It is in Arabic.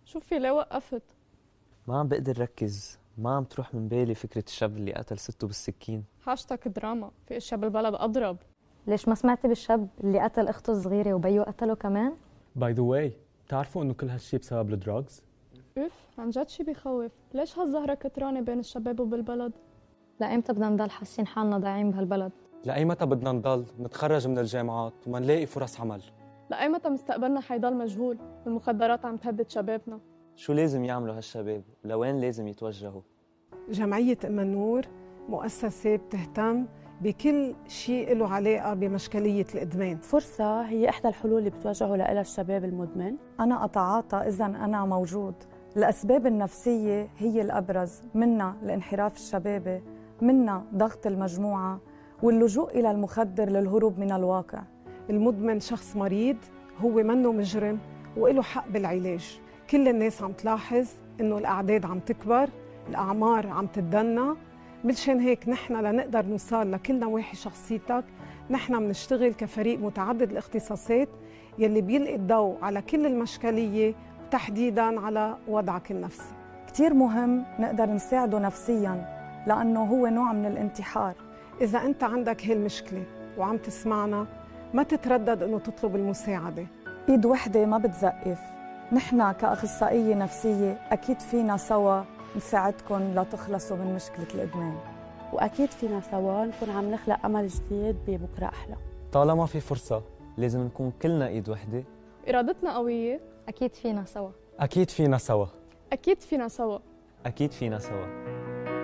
شوفي ليه وقفت؟ ما عم بقدر ركز، ما عم تروح من بالي فكرة الشاب اللي قتل سته بالسكين. هاشتاج دراما، في اشياء بالبلد اضرب. ليش ما سمعتي بالشاب اللي قتل اخته الصغيره وبيو قتله كمان؟ باي ذا واي، بتعرفوا انه كل هالشي بسبب الدراجز؟ اف عن جد شي بخوف. ليش هالزهرة كترانة بين الشباب وبالبلد؟ لأيمتى بدنا نضل حاسين حالنا ضايعين بهالبلد؟ لأي متى بدنا نضل نتخرج من الجامعات وما نلاقي فرص عمل؟ لأي متى مستقبلنا حيضل مجهول والمخدرات عم تهدد شبابنا؟ شو لازم يعملوا هالشباب؟ لوين لازم يتوجهوا؟ جمعية أم النور مؤسسة بتهتم بكل شيء له علاقة بمشكلية الإدمان. فرصة هي إحدى الحلول اللي بتوجهه لها الشباب المدمن. أنا أتعاطى إذا أنا موجود. الأسباب النفسية هي الأبرز، منها الانحراف الشبابي، منها ضغط المجموعة واللجوء إلى المخدر للهروب من الواقع. المدمن شخص مريض، هو منه مجرم وله حق بالعلاج. كل الناس عم تلاحظ إنه الأعداد عم تكبر، الأعمار عم تتدنى. مشان هيك نحن لنقدر نوصل لكل نواحي شخصيتك، نحن بنشتغل كفريق متعدد الاختصاصات يلي بيلقي الضوء على كل المشكلية وتحديداً على وضعك النفسي. كتير مهم نقدر نساعده نفسياً لأنه هو نوع من الانتحار. إذا أنت عندك هالمشكلة وعم تسمعنا، ما تتردد إنه تطلب المساعدة. إيد وحدة ما بتزقف. نحن كأخصائية نفسية أكيد فينا سوا نساعدكم لتخلصوا من مشكلة الإدمان، وأكيد فينا سوا نكون عم نخلق أمل جديد ببكرة أحلى. طالما في فرصة لازم نكون كلنا إيد وحدة. إرادتنا قوية. أكيد فينا سوا. أكيد فينا سوا. أكيد فينا سوا. أكيد فينا سوا.